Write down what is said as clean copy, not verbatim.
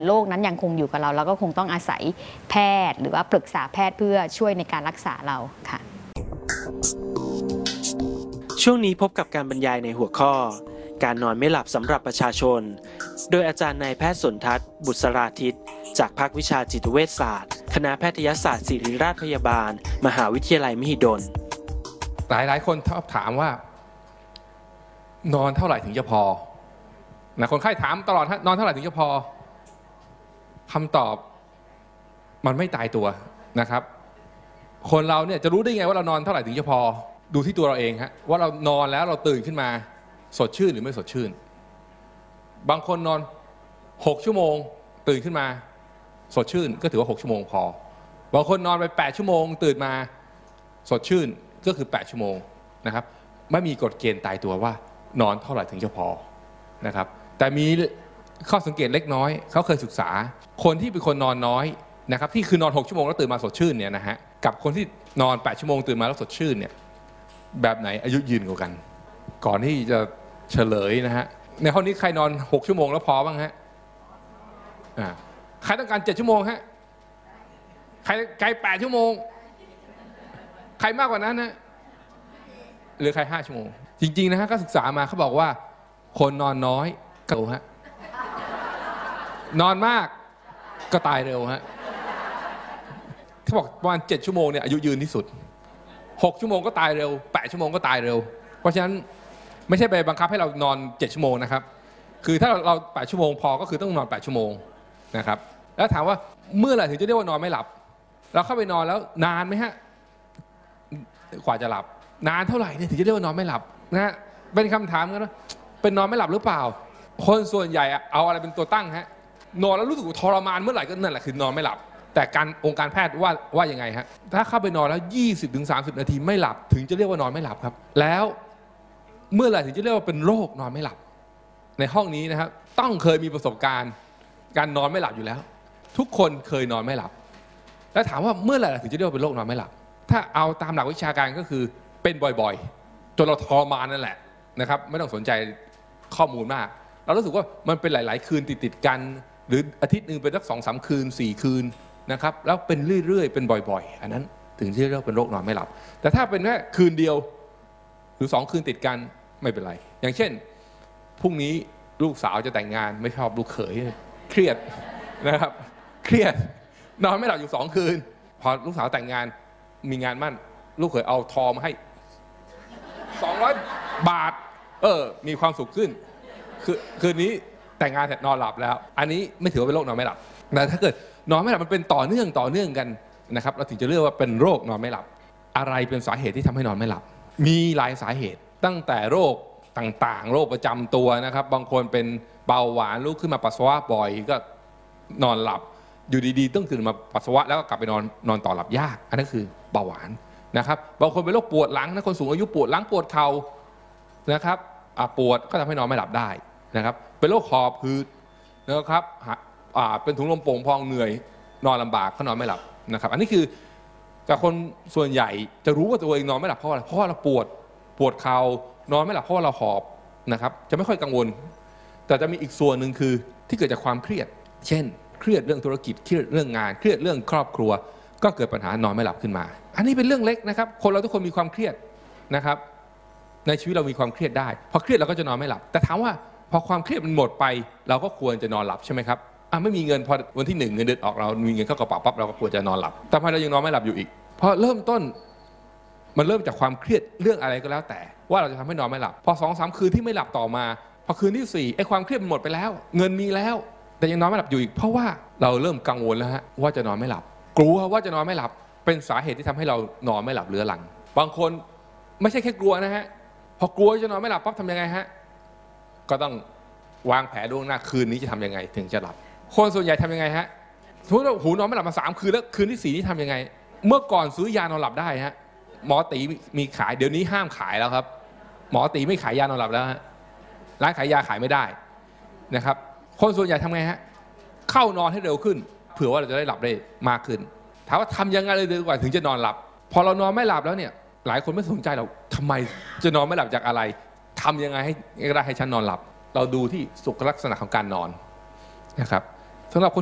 โรคนั้นยังคงอยู่กับเราก็คงต้องอาศัยแพทย์หรือว่าปรึกษาแพทย์เพื่อช่วยในการรักษาเราค่ะช่วงนี้พบกับการบรรยายในหัวข้อการนอนไม่หลับสำหรับประชาชนโดยอาจารย์นายแพทย์สนทัศน์บุษราทิตจากภาควิชาจิตเวชศาสตร์คณะแพทยศาสตร์ศิริราชพยาบาลมหาวิทยาลัยมหิดลหลายคนชอบถามว่า นอนเท่าไหร่ถึงจะพอนะคนไข้ถามตลอดนอนเท่าไหร่ถึงจะพอคำตอบมันไม่ตายตัวนะครับคนเราเนี่ยจะรู้ได้ไงว่าเรานอนเท่าไหร่ถึงจะพอดูที่ตัวเราเองฮะว่าเรานอนแล้วเราตื่นขึ้นมาสดชื่นหรือไม่สดชื่นบางคนนอน6 ชั่วโมงตื่นขึ้นมาสดชื่นก็ถือว่า6 ชั่วโมงพอบางคนนอนไป8 ชั่วโมงตื่นมาสดชื่นก็คือ8 ชั่วโมงนะครับไม่มีกฎเกณฑ์ตายตัวว่านอนเท่าไหร่ถึงจะพอนะครับแต่มีข้อสังเกตเล็กน้อยเขาเคยศึกษาคนที่เป็นคนนอนน้อยนะครับที่คือนอน6 ชั่วโมงแล้วตื่นมาสดชื่นเนี่ยนะฮะกับคนที่นอน8 ชั่วโมงตื่นมาแล้วสดชื่นเนี่ยแบบไหนอายุยืนกว่ากันก่อนที่จะเฉลยนะฮะในห้องนี้ใครนอน6 ชั่วโมงแล้วพอบ้างฮะใครต้องการ7 ชั่วโมงฮะใคร8 ชั่วโมงใครมากกว่านั้นนะหรือใคร5 ชั่วโมงจริงๆนะฮะก็ศึกษามาเขาบอกว่าคนนอนน้อยก็ฮะนอนมากก็ตายเร็วฮะเขาบอกประมาณ7 ชั่วโมงเนี่ยอายุยืนที่สุด6 ชั่วโมงก็ตายเร็ว8 ชั่วโมงก็ตายเร็วเพราะฉะนั้นไม่ใช่ไปบังคับให้เรานอน7 ชั่วโมงนะครับคือถ้าเรา8 ชั่วโมงพอก็คือต้องนอน8 ชั่วโมงนะครับแล้วถามว่าเมื่อไหร่ถึงจะเรียกว่านอนไม่หลับเราเข้าไปนอนแล้วนานไหมฮะกว่าจะหลับนานเท่าไหร่เนี่ยถึงจะเรียกว่านอนไม่หลับนะฮะเป็นคำถามกันว่าเป็นนอนไม่หลับหรือเปล่าคนส่วนใหญ่เอาอะไรเป็นตัวตั้งฮะนอนแล้วรู้สึกทรมานเมื่อไหร่ก็นั่นแหละคือนอนไม่หลับแต่องค์การแพทย์ว่ายังไงฮะถ้าเข้าไปนอนแล้ว 20-30 นาทีไม่หลับถึงจะเรียกว่านอนไม่หลับครับแล้วเมื่อไหร่ถึงจะเรียกว่าเป็นโรคนอนไม่หลับในห้องนี้นะครับต้องเคยมีประสบการณ์การนอนไม่หลับอยู่แล้วทุกคนเคยนอนไม่หลับแล้วถามว่าเมื่อไหร่ถึงจะเรียกว่าเป็นโรคนอนไม่หลับถ้าเอาตามหลักวิชาการก็คือเป็นบ่อยๆจนเราทรมานนั่นแหละนะครับไม่ต้องสนใจข้อมูลมากเรารู้สึกว่ามันเป็นหลายๆคืนติดกันหรืออาทิตย์หนึ่งเป็นสัก2-3 คืน4 คืนนะครับแล้วเป็นเรื่อยๆเป็นบ่อยๆอันนั้นถึงที่เรียกเป็นโรคนอนไม่หลับแต่ถ้าเป็นแค่คืนเดียวหรือ2 คืนติดกันไม่เป็นไรอย่างเช่นพรุ่งนี้ลูกสาวจะแต่งงานไม่ชอบลูกเขยเครียดนะครับเครียดนอนไม่หลับอยู่2 คืนพอลูกสาวแต่งงานมีงานมั่นลูกเขยเอาทองมาให้200 บาทมีความสุขขึ้นคืนนี้แต่งงานเสร็จนอนหลับแล้วอันนี้ไม่ถือว่าเป็นโรคนอนไม่หลับแต่ถ้าเกิดนอนไม่หลับมันเป็นต่อเนื่องกันนะครับเราถึงจะเรียกว่าเป็นโรคนอนไม่หลับอะไรเป็นสาเหตุที่ทำให้นอนไม่หลับมีหลายสาเหตุตั้งแต่โรคต่างๆโรคประจำตัวนะครับบางคนเป็นเบาหวานลุกขึ้นมาปัสสาวะบ่อยก็นอนหลับอยู่ดีๆต้องตื่นมาปัสสาวะแล้วก็กลับไปนอนต่อหลับยากอันนั้นคือเบาหวานนะครับบางคนเป็นโรคปวดหลังนะคนสูงอายุปวดหลังปวดเข่านะครับปวดก็ทำให้นอนไม่หลับได้นะครับเป็นโรคหอบหืดนะครับเป็นถุงลมโป่งพองเหนื่อยนอนลำบากก็นอนไม่หลับนะครับอันนี้คือแต่คนส่วนใหญ่จะรู้ว่าตัวเองนอนไม่หลับเพราะอะไรเพราะว่าเราปวดเข่านอนไม่หลับเพราะว่าเราหอบนะครับจะไม่ค่อยกังวลแต่จะมีอีกส่วนหนึ่งคือที่เกิดจากความเครียดเช่นเครียดเรื่องธุรกิจเครียดเรื่องงานเครียดเรื่องครอบครัวก็เกิดปัญหานอนไม่หลับขึ้นมาอันนี้เป็นเรื่องเล็กนะครับคนเราทุกคนมีความเครียดนะครับในชีวิตเรามีความเครียดได้พอเครียดเราก็จะนอนไม่หลับแต่ถามว่าพอความเครียดมันหมดไปเราก็ควรจะนอนหลับใช่ไหมครับไม่มีเงินพอวันที่1เงินเดือนออกเรามีเงินเข้ากระเป๋าปั๊บเราก็ควรจะนอนหลับแต่พอเรายังนอนไม่หลับอยู่อีกพอเริ่มต้นมันเริ่มจากความเครียดเรื่องอะไรก็แล้วแต่ว่าเราจะทำให้นอนไม่หลับพอ2-3 คืนที่ไม่หลับต่อมาพอคืนที่4ไอ้ความเครียดมันหมดไปแล้วเงินมีแล้วแต่ยังนอนไม่หลับอยู่อีกเพราะว่าเราเริ่มกังวลแล้วฮะว่าจะนอนไม่หลับกลัวว่าจะนอนไม่หลับเป็นสาเหตุที่ทำให้เรานอนไม่หลับเรื้อรังบางคนไม่ใช่แค่กลัวนะฮะพอกลัวจะนอนไม่หลับปั๊บทำยังไงฮะก็ต้องวางแผนล่วงหน้าคืนนี้จะทำยังไงถึงจะหลับคนส่วนใหญ่ทำยังไงฮะสมมติว่าหูนอนไม่หลับมา3 คืนแล้วคืนที่4นี่ทำยังไงเมื่อก่อนซื้อยานอนหลับได้ฮะหมอตีมีขายเดี๋ยวนี้ห้ามขายแล้วครับหมอตีไม่ขายยานอนหลับแล้วฮะร้านขายยาขายไม่ได้นะครับคนส่วนใหญ่ทำไงฮะเข้านอนให้เร็วขึ้นเผื่อว่าเราจะได้หลับได้มากขึ้นถามว่าทำยังไงเลยดีกว่าถึงจะนอนหลับพอเรานอนไม่หลับแล้วเนี่ยหลายคนไม่สนใจเราทำไมจะนอนไม่หลับจากอะไรทำยังไงให้ได้ให้ฉันนอนหลับเราดูที่สุขลักษณะของการนอนนะครับสำหรับคน